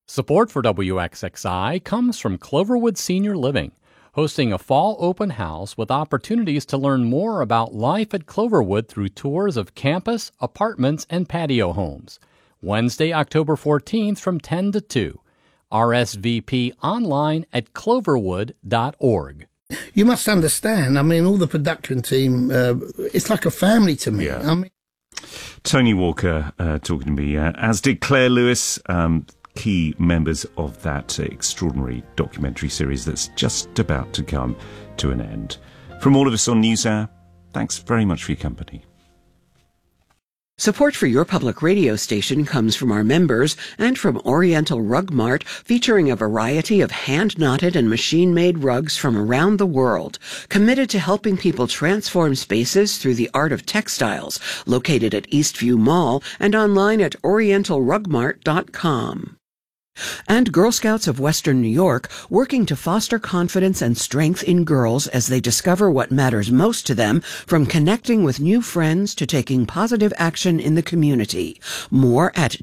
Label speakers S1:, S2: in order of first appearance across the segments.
S1: Support for WXXI comes from Cloverwood Senior Living, hosting a fall open house with opportunities to learn more about life at Cloverwood through tours of campus, apartments, and patio homes. Wednesday, October 14th from 10 to 2. RSVP online at cloverwood.org.
S2: You must understand, all the production team, it's like a family to me.
S3: Yeah. Tony Walker talking to me, as did Claire Lewis, key members of that extraordinary documentary series that's just about to come to an end. From all of us on NewsHour, thanks very much for your company.
S4: Support for your public radio station comes from our members and from Oriental Rug Mart, featuring a variety of hand-knotted and machine-made rugs from around the world, committed to helping people transform spaces through the art of textiles, located at Eastview Mall and online at orientalrugmart.com. And Girl Scouts of Western New York, working to foster confidence and strength in girls as they discover what matters most to them, from connecting with new friends to taking positive action in the community. More at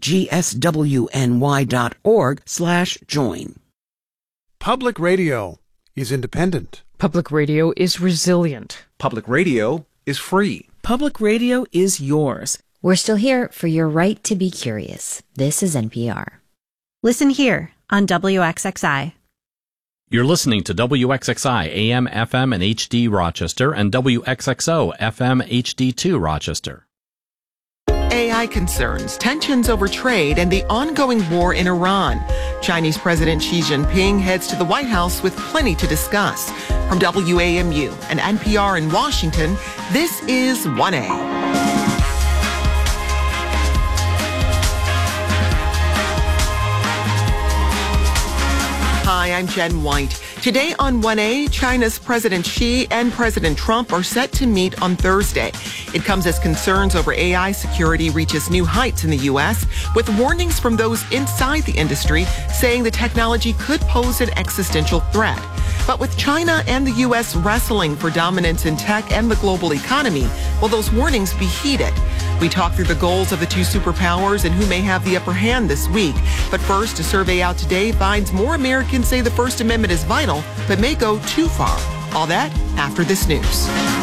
S4: gswny.org/join.
S5: Public radio is independent.
S6: Public radio is resilient.
S7: Public radio is free.
S8: Public radio is yours.
S9: We're still here for your right to be curious. This is NPR.
S10: Listen here on WXXI.
S1: You're listening to WXXI AM, FM, and HD Rochester and WXXO FM HD2 Rochester.
S11: AI concerns, tensions over trade, and the ongoing war in Iran. Chinese President Xi Jinping heads to the White House with plenty to discuss. From WAMU and NPR in Washington, this is 1A. Hi, I'm Jen White. Today on 1A, China's President Xi and President Trump are set to meet on Thursday. It comes as concerns over AI security reaches new heights in the U.S., with warnings from those inside the industry saying the technology could pose an existential threat. But with China and the U.S. wrestling for dominance in tech and the global economy, will those warnings be heeded? We talk through the goals of the two superpowers and who may have the upper hand this week. But first, a survey out today finds more Americans say the First Amendment is vital, but may go too far. All that after this news.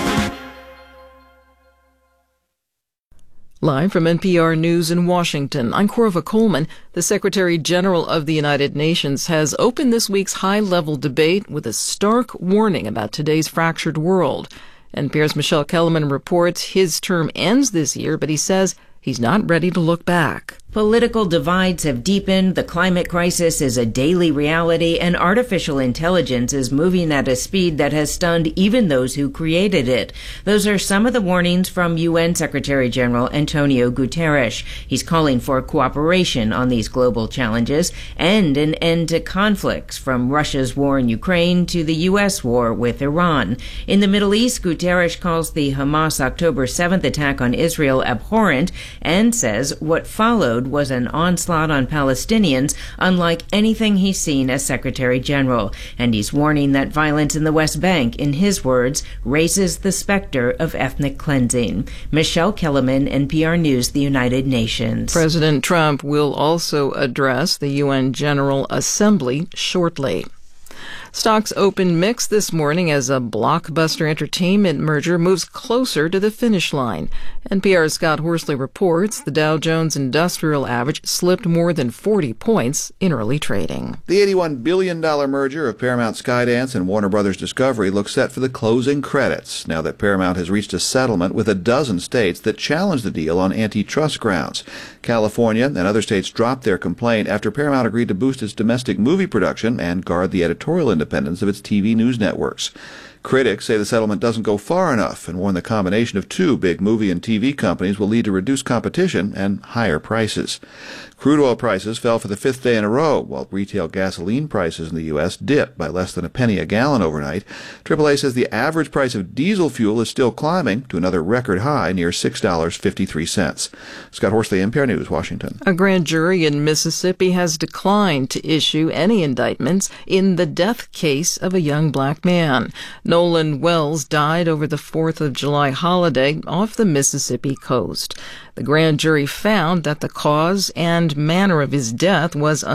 S6: Live from NPR News in Washington, I'm Corva Coleman. The Secretary General of the United Nations has opened this week's high-level debate with a stark warning about today's fractured world. NPR's Michelle Kellerman reports his term ends this year, but he says he's not ready to look back.
S12: Political divides have deepened, the climate crisis is a daily reality, and artificial intelligence is moving at a speed that has stunned even those who created it. Those are some of the warnings from UN Secretary General Antonio Guterres. He's calling for cooperation on these global challenges and an end to conflicts, from Russia's war in Ukraine to the U.S. war with Iran. In the Middle East, Guterres calls the Hamas October 7th attack on Israel abhorrent and says what followed was an onslaught on Palestinians unlike anything he's seen as Secretary General. And he's warning that violence in the West Bank, in his words, raises the specter of ethnic cleansing. Michelle Kellerman, NPR News, the United Nations.
S6: President Trump will also address the UN General Assembly shortly. Stocks opened mixed this morning as a Blockbuster Entertainment merger moves closer to the finish line. NPR's Scott Horsley reports the Dow Jones Industrial Average slipped more than 40 points in early trading.
S13: The $81 billion merger of Paramount Skydance and Warner Brothers Discovery looks set for the closing credits, now that Paramount has reached a settlement with a dozen states that challenged the deal on antitrust grounds. California and other states dropped their complaint after Paramount agreed to boost its domestic movie production and guard the editorial independence of its TV news networks. Critics say the settlement doesn't go far enough and warn the combination of two big movie and TV companies will lead to reduced competition and higher prices. Crude oil prices fell for the fifth day in a row, while retail gasoline prices in the U.S. dipped by less than a penny a gallon overnight. AAA says the average price of diesel fuel is still climbing to another record high near $6.53. Scott Horsley, NPR News, Washington.
S6: A grand jury in Mississippi has declined to issue any indictments in the death case of a young black man. Nolan Wells died over the 4th of July holiday off the Mississippi coast. The grand jury found that the cause and manner of his death was